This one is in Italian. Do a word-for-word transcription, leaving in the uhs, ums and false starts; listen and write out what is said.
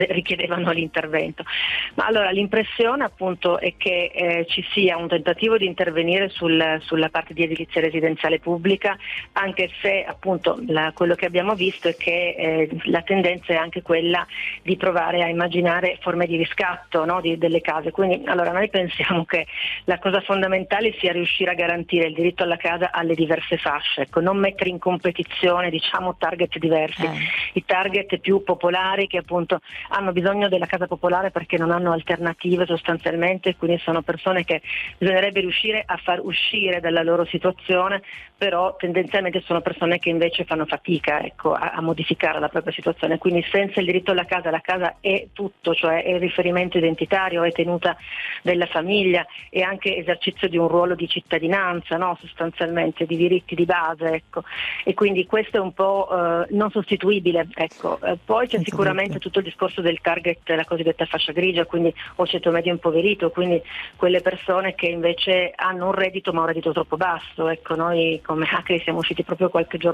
richiedevano l'intervento. Ma allora l'impressione appunto è che eh, ci sia un tentativo di intervenire sul, sulla parte di edilizia residenziale pubblica, anche se appunto la, quello che abbiamo visto è che eh, la tendenza è anche quella di provare a immaginare forme di riscatto, no, di, delle case. Quindi allora noi pensiamo che la cosa fondamentale sia riuscire a garantire il diritto alla casa alle diverse fasce, ecco, non mettere in competizione diciamo target diversi, Eh. i target più popolari che appunto hanno bisogno della casa popolare perché non hanno alternative sostanzialmente, quindi sono persone che bisognerebbe riuscire a far uscire dalla loro situazione, però tendenzialmente sono persone che invece fanno fatica, ecco, a, a modificare la propria situazione, quindi senza il diritto alla casa, la casa è tutto, cioè è il riferimento identitario, è tenuta della famiglia, è anche esercizio di un ruolo di cittadinanza, no? Sostanzialmente di diritti di base, ecco. E quindi questo è un po' eh, non sostituibile, ecco. Eh, poi c'è Senza sicuramente dubbio. tutto il discorso del target, la cosiddetta fascia grigia, quindi o ceto medio impoverito, quindi quelle persone che invece hanno un reddito ma un reddito troppo basso, ecco. Noi come Acri siamo usciti proprio qualche giorno